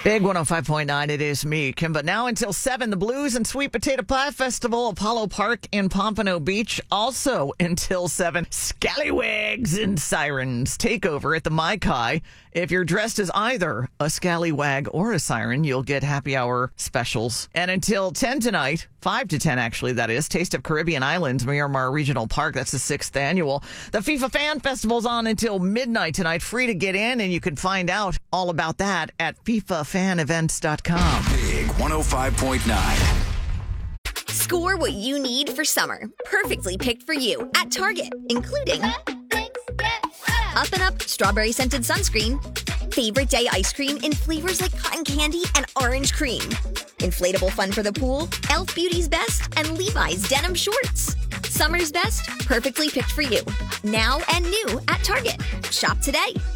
Big 105.9, it is me, Kim. But now until 7, the Blues and Sweet Potato Pie Festival, Apollo Park in Pompano Beach. Also until 7, Scallywags and Sirens takeover at the Mai Kai. If you're dressed as either a scallywag or a siren, you'll get happy hour specials. And until 10 tonight, 5 to 10 actually, that is, Taste of Caribbean Islands, Miramar Regional Park. That's the 6th annual. The FIFA Fan Festival's on until midnight tonight, free to get in, and you can find out all about that at FIFAFanEvents.com. Big 105.9. Score what you need for summer. Perfectly picked for you at Target, including Up and Up strawberry scented sunscreen, favorite day ice cream in flavors like cotton candy and orange cream, inflatable fun for the pool, Elf Beauty's Best, and Levi's denim shorts. Summer's best, perfectly picked for you. Now and new at Target. Shop today.